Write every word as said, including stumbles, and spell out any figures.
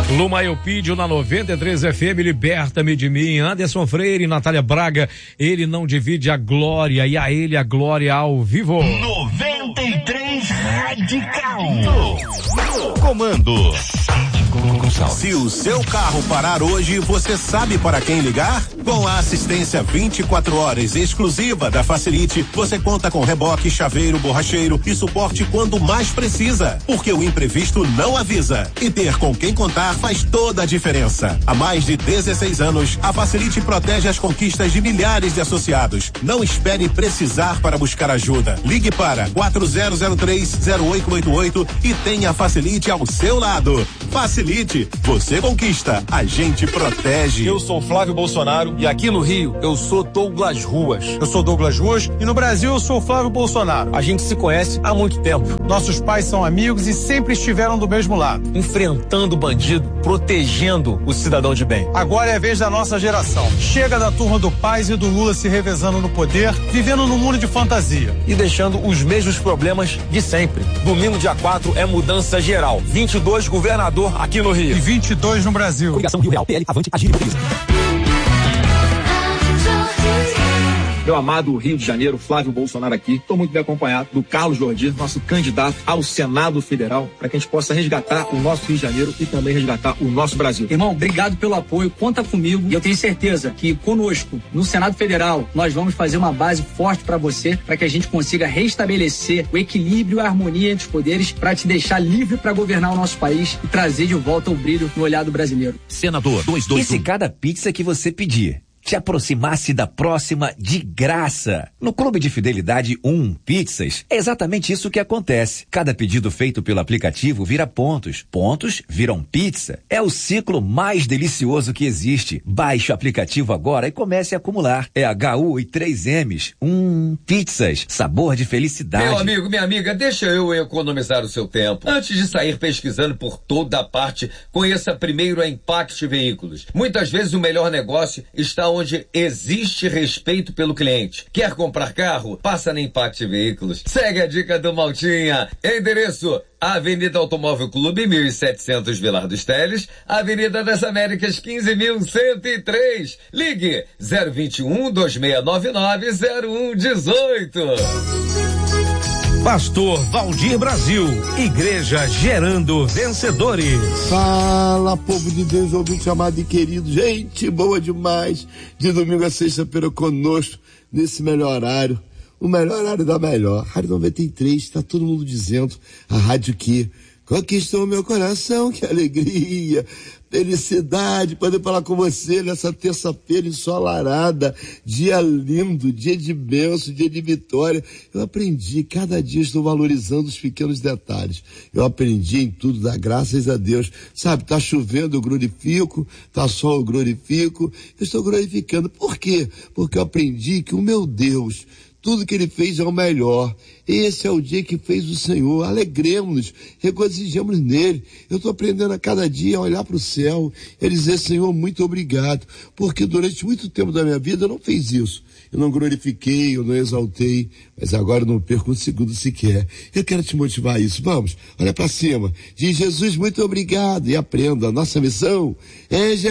Luma Eupídio na noventa e três F M, Liberta-me de mim. Anderson Freire e Natália Braga, ele não divide a glória, e a ele a glória ao vivo. noventa e três Radical. Comando. Se o seu carro parar hoje, você sabe para quem ligar? Com a assistência vinte e quatro horas exclusiva da Facilite, você conta com reboque, chaveiro, borracheiro e suporte quando mais precisa, porque o imprevisto não avisa. E ter com quem contar faz toda a diferença. Há mais de dezesseis anos, a Facilite protege as conquistas de milhares de associados. Não espere precisar para buscar ajuda. Ligue para quatro zero zero três zero oito oito oito e tenha a Facilite ao seu lado. Facilite, você conquista, a gente protege. Eu sou Flávio Bolsonaro e aqui no Rio eu sou Douglas Ruas. Eu sou Douglas Ruas e no Brasil eu sou Flávio Bolsonaro. A gente se conhece há muito tempo. Nossos pais são amigos e sempre estiveram do mesmo lado. Enfrentando o bandido, protegendo o cidadão de bem. Agora é a vez da nossa geração. Chega da turma do Paz e do Lula se revezando no poder, vivendo num mundo de fantasia. E deixando os mesmos problemas de sempre. Domingo, dia quatro, é mudança geral. vinte e dois, governador aqui no Rio. E vinte e dois no Brasil. Coligação Rio Real, P L, Avante, Agir e Populismo. Meu amado Rio de Janeiro, Flávio Bolsonaro aqui. Estou muito bem acompanhado do Carlos Jordi, nosso candidato ao Senado Federal, para que a gente possa resgatar o nosso Rio de Janeiro e também resgatar o nosso Brasil. Irmão, obrigado pelo apoio, conta comigo e eu tenho certeza que conosco, no Senado Federal, nós vamos fazer uma base forte para você, para que a gente consiga restabelecer o equilíbrio e a harmonia entre os poderes, para te deixar livre para governar o nosso país e trazer de volta o brilho no olhar do brasileiro. Senador dois dois um. E se cada pizza que você pedir te aproximasse da próxima de graça? No Clube de Fidelidade um Pizzas, é exatamente isso que acontece. Cada pedido feito pelo aplicativo vira pontos. Pontos viram pizza. É o ciclo mais delicioso que existe. Baixe o aplicativo agora e comece a acumular. É H U e três M's. Um Pizzas. Sabor de felicidade. Meu amigo, minha amiga, deixa eu economizar o seu tempo. Antes de sair pesquisando por toda a parte, conheça primeiro a Impact Veículos. Muitas vezes o melhor negócio está onde onde existe respeito pelo cliente. Quer comprar carro? Passa na Impact Veículos. Segue a dica do Maltinha. Endereço: Avenida Automóvel Clube, mil e setecentos Vilar dos Teles, Avenida das Américas, quinze mil cento e três. Ligue zero vinte e um, dois seis nove nove, zero um um oito. Pastor Valdir Brasil, Igreja Gerando Vencedores. Fala, povo de Deus, ouvinte amado e querido, gente boa demais, de domingo a sexta-feira conosco, nesse melhor horário, o melhor horário da melhor, Rádio noventa e três, tá todo mundo dizendo, a rádio que conquistou meu coração, que alegria, felicidade, poder falar com você nessa terça-feira ensolarada, dia lindo, dia de bênção, dia de vitória. Eu aprendi, cada dia estou valorizando os pequenos detalhes. Eu aprendi em tudo, dar graças a Deus. Sabe, tá chovendo, eu glorifico, tá sol, eu glorifico, eu estou glorificando. Por quê? Porque eu aprendi que o meu Deus, tudo que ele fez é o melhor. Esse é o dia que fez o Senhor. Alegremos-nos, regozijemos nele. Eu estou aprendendo a cada dia a olhar para o céu e dizer: Senhor, muito obrigado, porque durante muito tempo da minha vida eu não fiz isso. Eu não glorifiquei, eu não exaltei, mas agora eu não perco um segundo sequer. Eu quero te motivar a isso. Vamos, olha para cima. Diz: Jesus, muito obrigado, e aprenda. A nossa missão é